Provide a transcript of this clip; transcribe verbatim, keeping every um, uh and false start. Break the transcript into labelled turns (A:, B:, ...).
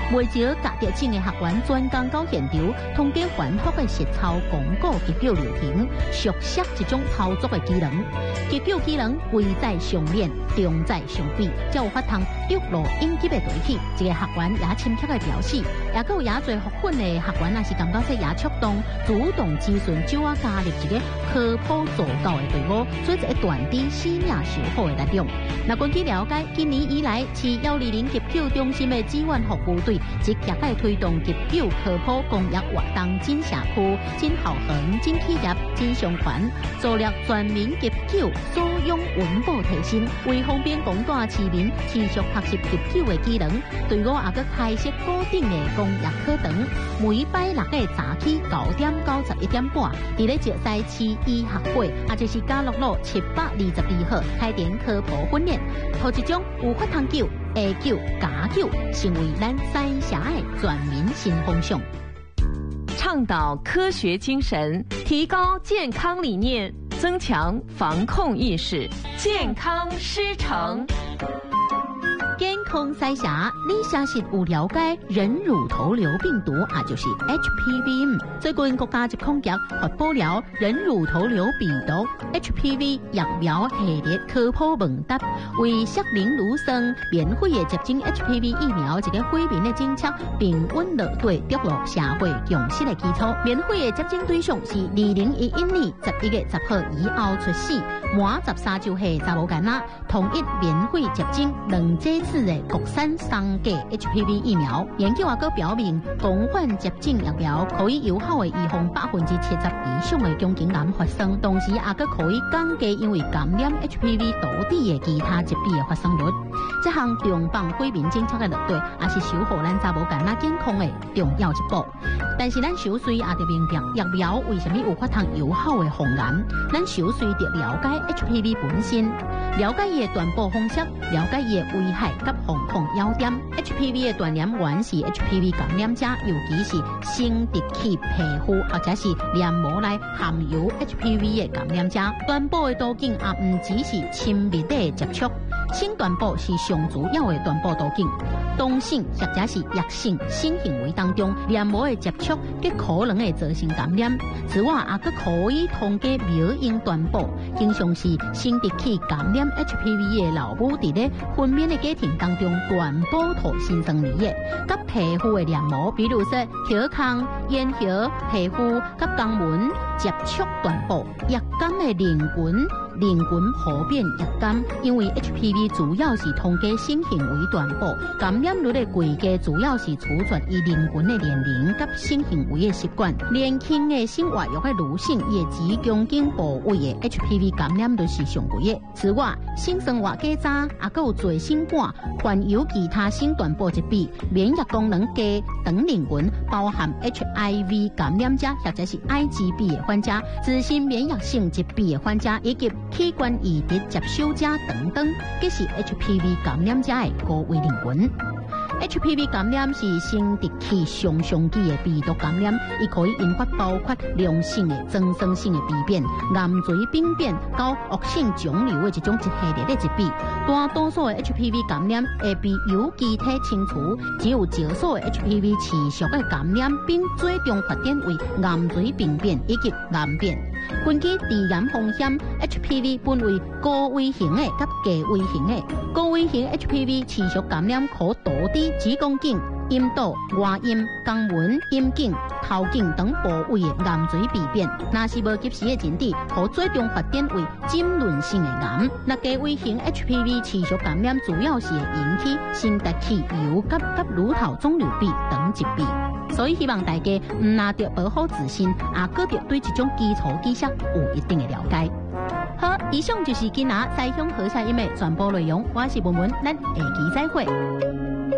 A: 未少甲特证的学员专工到现场，通过反复的实操广告急救流程，熟悉一种操作的技能。急救技能贵在上练，重在上比，才有法通跌落应急的队起。一个学员也深刻的表示，也有也侪学训的学员也是感觉说也触动，主动咨询就要加入一个科普助教的队伍，做一个断肢死命守护的力量。那根据了解，今年以来，市幺二零急救中心的志愿服务队积极在推动急救科普公益活动，真社区、真校园、真企业、真商权，助力全民急救所用稳步提升，为方便广大市民持续学习急救的技能，队伍也搁开设固定的公益课堂，每拜六个早起九点到十一点半，伫咧石西市医学会，也就是嘉乐路七百二十二号开展科普训练，头一种有法通救、会救、假救，成为咱三峡的全民新风向。
B: 倡导科学精神，提高健康理念，增强防控意识，健康师承。
A: 健康三峡，你相信有了解人乳头瘤病毒，也就是 H P V。最近国家疾控局发布了人乳头瘤病毒 H P V 疫苗系列科普问答，为适龄女生免费的接种 H P V 疫苗一个惠民的政策，并稳落对跌落社会共识的基础。免费的接种对象是二零一一年十一月十号以后出世、满十三周岁查某囡仔，统一免费接种两剂次的国产双价 H P V 疫苗。研究也佫表明，广泛接种疫苗可以有效的预防百分之七十以上的宫颈癌发生，同时也佫可以降低因为感染 H P V 导致的其他疾病的发生率。这项重磅惠民政策的落地，也是守护咱查某囡仔健康的重要一步。但是咱首先也得明白，疫苗为什么有法通有效的防癌？咱首先得了解 H P V 本身，了解伊的传播方式，了解伊的危害及防控要点。H P V 的传染源是 H P V 感染者，尤其是生殖器皮肤或者是黏膜内含有 H P V 的感染者。传播的途径也唔只是亲密的接触，性传播是上主要的传播途径。同性或者是异性性行为当中，黏膜的接触极可能会造成感染。此外，也佫可以通过苗婴传播，经常是生殖器感染 H P V 的老母伫咧分娩的过程当中传播土新生儿的，甲皮肤的黏膜，比如说口腔、咽喉、皮肤甲肛门接触传播。液感的淋菌。淋菌普遍液感，因为 H P V 主要是通过性行为传播，感染率的贵价主要是取决于淋菌的年龄及性行为的习惯。年轻的性活跃的女性，伊的子宫颈部位的 H P V 感染率是上贵的。此外，性生活较早，也佫有做性感，患有其他性传播疾病、免疫功能低等淋菌，包含 H I V 感染者或者是艾滋病的患者、自身免疫性疾病的患者，以及器官移植接受者等等，皆是 H P V 感染者的高危人群。H P V 感染是生殖器上上期的病毒感染，伊可以引发包括良性的、增生性的病变、癌髓病变到恶性肿瘤的一种一系列的疾病。大多数的 H P V 感染会被有机体清除，只有少数的 H P V 持续的感染，并最终发展为癌髓病变以及癌变。根据致癌风险 ，H P V 分为高危型的及低危型的。高危型 H P V 持续感染可导致子宫颈、阴道、外阴、肛门、阴茎、头颈等部位的癌髓病变。若是无及时的诊治，可最终发展为浸润性的癌。那低危型 H P V 持续感染，主要是会引起生殖器瘤及及乳头肿瘤病等疾病。所以希望大家唔拿着保护自身，也搁着对这种基础知识有一定的了解。好，以上就是今仔西乡和下音的全部内容。我是文文，咱下期再会。